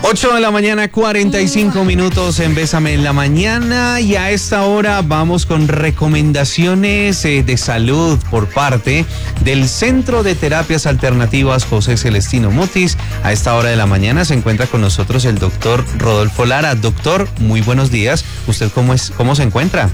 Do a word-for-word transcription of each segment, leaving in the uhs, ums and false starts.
ocho de la mañana, cuarenta y cinco minutos en Bésame en la Mañana, y a esta hora vamos con recomendaciones eh, de salud por parte del Centro de Terapias Alternativas José Celestino Mutis. A esta hora de la mañana se encuentra con nosotros el doctor Rodolfo Lara. Doctor, muy buenos días. ¿Usted cómo es, cómo se encuentra?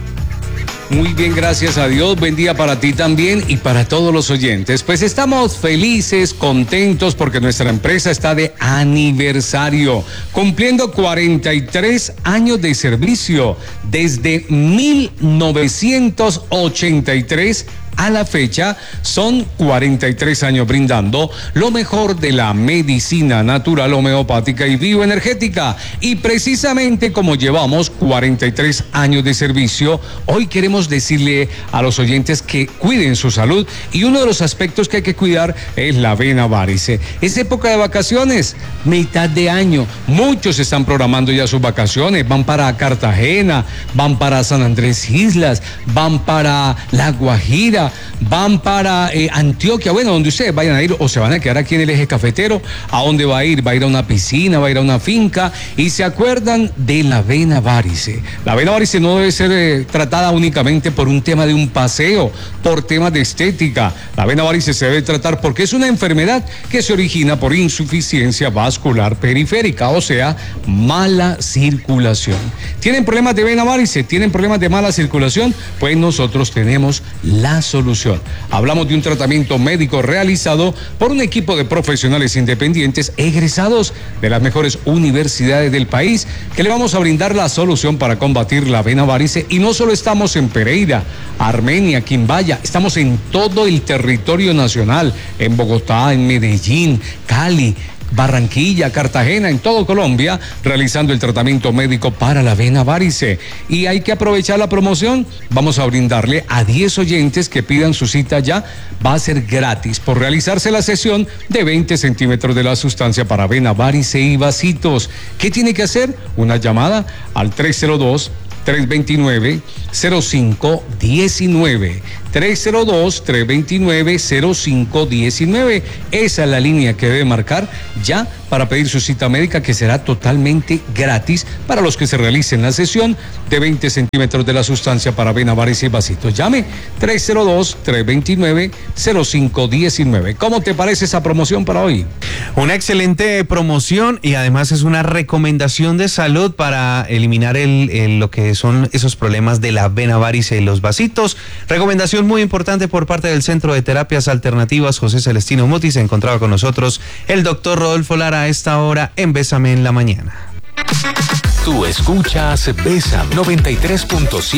Muy bien, gracias a Dios. Buen día para ti también y para todos los oyentes. Pues estamos felices, contentos porque nuestra empresa está de aniversario, cumpliendo cuarenta y tres años de servicio desde mil novecientos ochenta y tres. A la fecha, son cuarenta y tres años brindando lo mejor de la medicina natural, homeopática y bioenergética. Y precisamente como llevamos cuarenta y tres años de servicio, hoy queremos decirle a los oyentes que cuiden su salud, y uno de los aspectos que hay que cuidar es la vena varice. Es época de vacaciones, mitad de año. Muchos están programando ya sus vacaciones, van para Cartagena, van para San Andrés Islas, van para La Guajira, van para eh, Antioquia, bueno, donde ustedes vayan a ir, o se van a quedar aquí en el eje cafetero. ¿A dónde va a ir? Va a ir a una piscina, va a ir a una finca, y se acuerdan de la vena varice. La vena varice no debe ser eh, tratada únicamente por un tema de un paseo, por temas de estética. La vena varice se debe tratar porque es una enfermedad que se origina por insuficiencia vascular periférica, o sea, mala circulación. ¿Tienen problemas de vena varice? ¿Tienen problemas de mala circulación? Pues nosotros tenemos la solución. Hablamos de un tratamiento médico realizado por un equipo de profesionales independientes egresados de las mejores universidades del país, que le vamos a brindar la solución para combatir la vena varice. Y no solo estamos en Pereira, Armenia, Quimbaya, estamos en todo el territorio nacional, en Bogotá, en Medellín, Cali, Barranquilla, Cartagena, en todo Colombia, realizando el tratamiento médico para la vena varice. Y hay que aprovechar la promoción. Vamos a brindarle a diez oyentes que pidan su cita ya. Va a ser gratis por realizarse la sesión de veinte centímetros de la sustancia para vena varice y vasitos. ¿Qué tiene que hacer? Una llamada al tres cero dos, tres dos nueve, cero cinco uno nueve. tres cero dos, tres dos nueve, cero cinco uno nueve. Esa es la línea que debe marcar ya para pedir su cita médica, que será totalmente gratis para los que se realicen la sesión de veinte centímetros de la sustancia para vena varice y vasitos. Llame tres cero dos, tres dos nueve, cero cinco uno nueve. ¿Cómo te parece esa promoción para hoy? Una excelente promoción, y además es una recomendación de salud para eliminar el, el, lo que son esos problemas de la vena varice y los vasitos. Recomendación muy importante por parte del Centro de Terapias Alternativas José Celestino Mutis. Se encontraba con nosotros el doctor Rodolfo Lara a esta hora en Bésame en la Mañana. Tú escuchas Bésame noventa y tres punto siete.